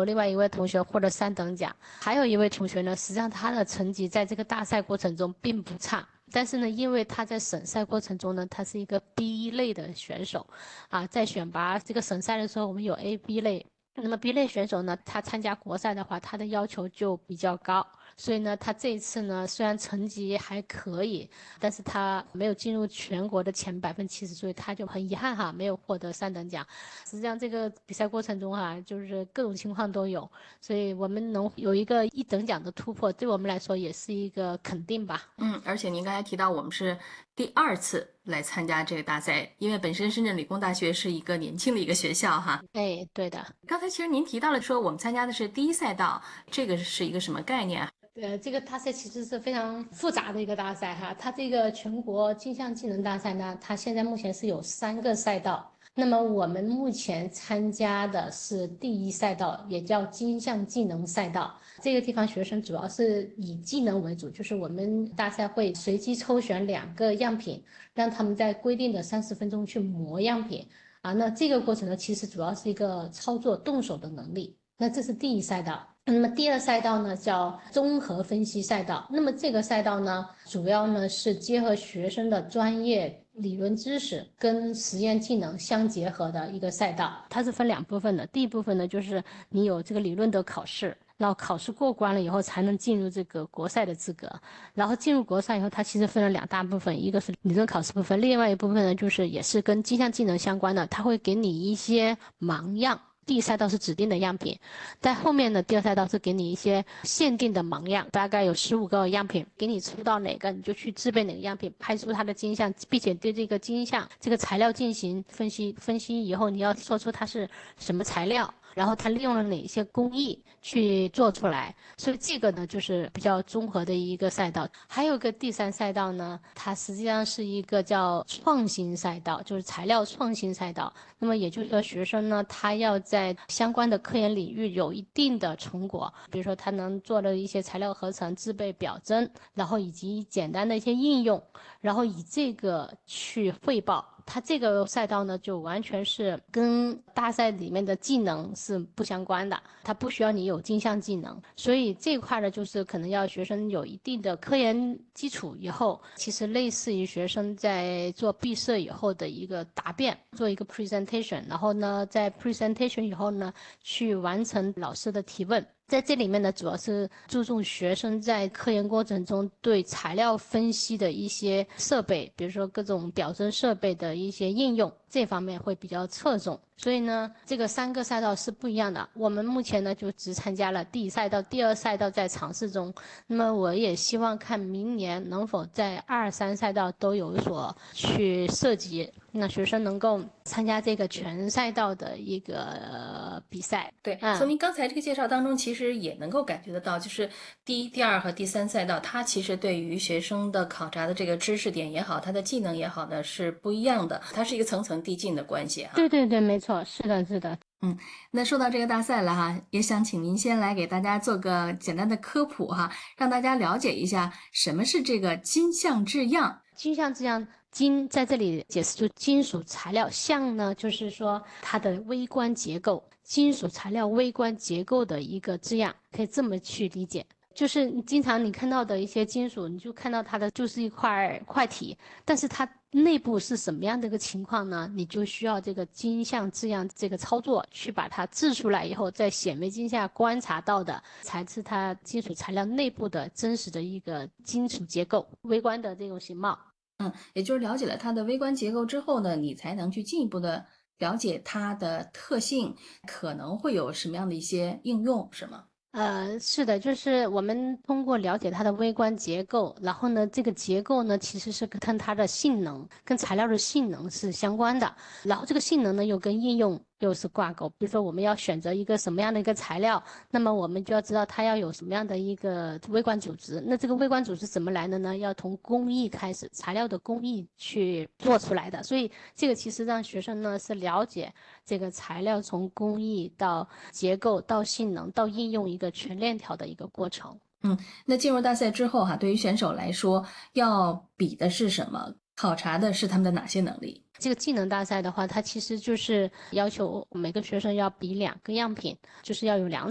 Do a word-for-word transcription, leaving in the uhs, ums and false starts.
有另外一位同学获得三等奖，还有一位同学呢，实际上他的成绩在这个大赛过程中并不差。但是呢，因为他在省赛过程中呢，他是一个 B 类的选手，啊，在选拔这个省赛的时候，我们有 A、B 类。那么 B 类选手呢，他参加国赛的话，他的要求就比较高，所以呢，他这一次呢，虽然成绩还可以，但是他没有进入全国的前百分之七十，所以他就很遗憾哈，没有获得三等奖。实际上这个比赛过程中哈，就是各种情况都有，所以我们能有一个一等奖的突破，对我们来说也是一个肯定吧。 嗯，而且您刚才提到我们是第二次来参加这个大赛，因为本身深圳理工大学是一个年轻的一个学校哈。 哎，对的。 刚才其实您提到了说我们参加的是第一赛道，这个是一个什么概念啊？ 呃，这个大赛其实是非常复杂的一个大赛哈。它这个全国金项技能大赛呢，它现在目前是有三个赛道。那么我们目前参加的是第一赛道，也叫金项技能赛道。这个地方学生主要是以技能为主，就是我们大赛会随机抽选两个样品，让他们在规定的三十分钟去磨样品。啊，那这个过程呢，其实主要是一个操作动手的能力。那这是第一赛道。那么第二赛道呢，叫综合分析赛道。那么这个赛道呢，主要呢是结合学生的专业理论知识跟实验技能相结合的一个赛道。它是分两部分的。第一部分呢，就是你有这个理论的考试，然后考试过关了以后才能进入这个国赛的资格。然后进入国赛以后，它其实分了两大部分，一个是理论考试部分，另外一部分呢就是也是跟金项技能相关的，它会给你一些盲样。第一赛道是指定的样品，在后面的第二赛道是给你一些限定的盲样，大概有十五个样品，给你抽到哪个你就去制备哪个样品，拍出它的金像，并且对这个金像这个材料进行分析。分析以后，你要说出它是什么材料。然后它利用了哪些工艺去做出来，所以这个呢就是比较综合的一个赛道。还有个第三赛道呢，它实际上是一个叫创新赛道，就是材料创新赛道。那么也就是说，学生呢他要在相关的科研领域有一定的成果，比如说他能做的一些材料合成、制备表征，然后以及简单的一些应用，然后以这个去汇报。它这个赛道呢，就完全是跟大赛里面的技能是不相关的，它不需要你有金项技能，所以这块呢，就是可能要学生有一定的科研基础以后，其实类似于学生在做毕设以后的一个答辩，做一个 presentation，然后呢，在 presentation 以后呢，去完成老师的提问。在这里面呢，主要是注重学生在科研过程中对材料分析的一些设备，比如说各种表征设备的一些应用，这方面会比较侧重。所以呢，这个三个赛道是不一样的。我们目前呢就只参加了第一赛道，第二赛道在尝试中。那么我也希望看明年能否在二三赛道都有所去涉及，那学生能够参加这个全赛道的一个、呃比赛。 对，从嗯。 您刚才这个介绍当中，其实也能够感觉得到，就是第一、第二和第三赛道，它其实对于学生的考察的这个知识点也好，它的技能也好呢，是不一样的，它是一个层层递进的关系哈。 对对对，没错，是的，是的。 嗯，那说到这个大赛了哈，也想请您先来给大家做个简单的科普哈，让大家了解一下什么是这个金像制样。 金像这样，金在这里解释就金属材料，像呢就是说它的微观结构，金属材料微观结构的一个字样，可以这么去理解。就是你经常你看到的一些金属，你就看到它的就是一块块体，但是它内部是什么样的一个情况呢？你就需要这个金像字样这个操作去把它制出来以后，在显微镜下观察到的，才是它金属材料内部的真实的一个金属结构、微观的这种形貌。 嗯，也就是了解了它的微观结构之后呢，你才能去进一步的了解它的特性，可能会有什么样的一些应用，是吗？ 呃，是的，就是我们通过了解它的微观结构，然后呢，这个结构呢，其实是跟它的性能、跟材料的性能是相关的，然后这个性能呢，又跟应用又是挂钩。比如说，我们要选择一个什么样的一个材料，那么我们就要知道它要有什么样的一个微观组织。那这个微观组织怎么来的呢？要从工艺开始，材料的工艺去做出来的。所以这个其实让学生呢是了解这个材料从工艺到结构到性能到应用一个全链条的一个过程。 嗯，那进入大赛之后哈，对于选手来说，要比的是什么？考察的是他们的哪些能力？ 这个技能大赛的话，它其实就是要求每个学生要比两个样品，就是要有两